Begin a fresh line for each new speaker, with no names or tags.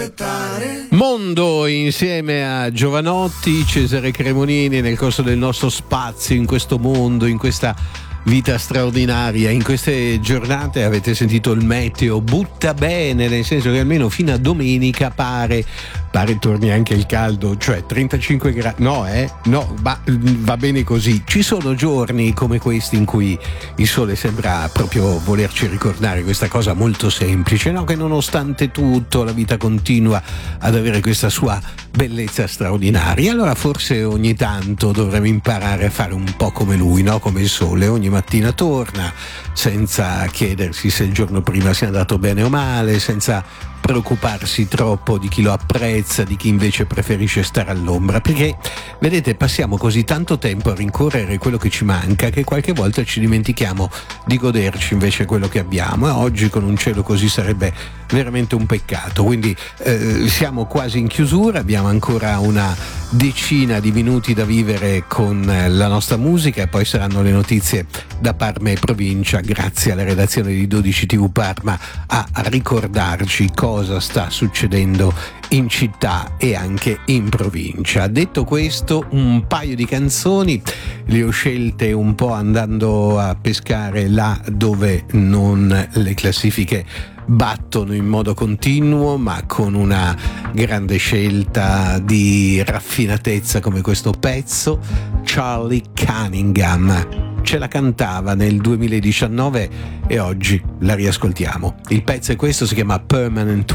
Mondo insieme a Giovanotti, Cesare Cremonini nel corso del nostro spazio in questo mondo, in questa vita straordinaria. In queste giornate avete sentito il meteo, butta bene, nel senso che almeno fino a domenica pare torni anche il caldo, cioè 35 gradi, no, va bene così. Ci sono giorni come questi in cui il sole sembra proprio volerci ricordare questa cosa molto semplice, no? Che nonostante tutto la vita continua ad avere questa sua bellezza straordinaria. Allora forse ogni tanto dovremmo imparare a fare un po' come lui, no? Come il sole, ogni mattina torna senza chiedersi se il giorno prima sia andato bene o male, senza preoccuparsi troppo di chi lo apprezza, di chi invece preferisce stare all'ombra, perché vedete, passiamo così tanto tempo a rincorrere quello che ci manca che qualche volta ci dimentichiamo di goderci invece quello che abbiamo, e oggi con un cielo così sarebbe veramente un peccato. Quindi siamo quasi in chiusura, abbiamo ancora una decina di minuti da vivere con la nostra musica e poi saranno le notizie da Parma e provincia, grazie alla redazione di 12 TV Parma a ricordarci cosa sta succedendo in città e anche in provincia. Detto questo, un paio di canzoni le ho scelte un po' andando a pescare là dove non le classifiche battono in modo continuo, ma con una grande scelta di raffinatezza come questo pezzo. Charlie Cunningham ce la cantava nel 2019 e oggi la riascoltiamo. Il pezzo è questo, si chiama Permanent